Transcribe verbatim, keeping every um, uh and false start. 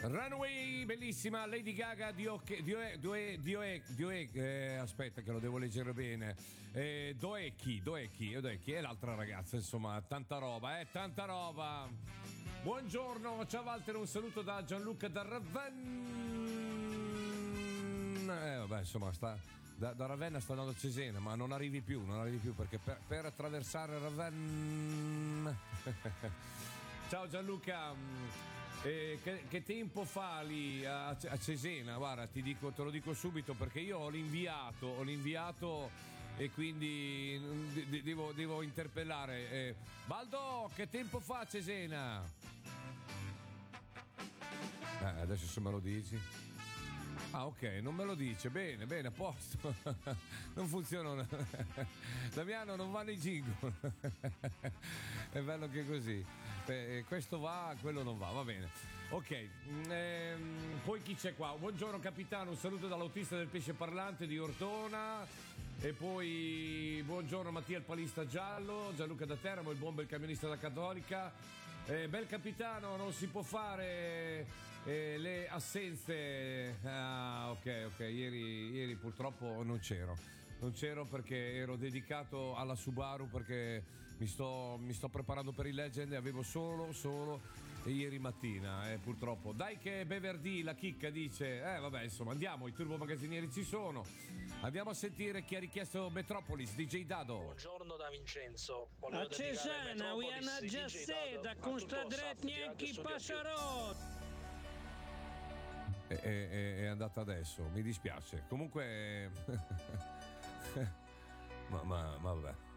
Runway, bellissima, Lady Gaga, Dioe, Dioe, Dioe, Dioe, Dioe eh, aspetta che lo devo leggere bene, eh, Doecchi, Doecchi, Doecchi, e l'altra ragazza, insomma, tanta roba, eh, tanta roba. Buongiorno, ciao Walter, un saluto da Gianluca da Ravenna, eh, vabbè, insomma, sta, da, da Ravenna sta andando a Cesena, ma non arrivi più, non arrivi più, perché per, per attraversare Ravenna... Ciao Gianluca. Eh, che, che tempo fa lì a, a Cesena? Guarda, ti dico, te lo dico subito perché io ho l'inviato, ho l'inviato e quindi de- devo, devo interpellare. Eh, Baldo, che tempo fa a Cesena? Eh, adesso se me lo dici. Ah, ok, non me lo dice. Bene, bene, a posto. Non funziona. Damiano, non vanno i jingle. È bello che così. Eh, questo va, quello non va, va bene. Ok, ehm, poi chi c'è qua? Buongiorno capitano, un saluto dall'autista del pesce parlante di Ortona. E poi buongiorno Mattia il palista giallo, Gianluca da Teramo, il buon bel camionista da Cattolica. Eh, bel capitano, non si può fare eh, le assenze. Ah, ok, ok, ieri, ieri purtroppo non c'ero. Non c'ero perché ero dedicato alla Subaru, perché mi sto, mi sto preparando per il Legend e avevo solo, solo ieri mattina, eh, purtroppo. Dai che Beverdi, la chicca, dice, eh vabbè, insomma, andiamo, i turbo magazzinieri ci sono. Andiamo a sentire chi ha richiesto Metropolis, D J Dado. Buongiorno da Vincenzo. A Cesana, we hanno già seta con sta dretnia chi passerò. È, è, è andata adesso, mi dispiace. Comunque... ma, ma, ma vabbè.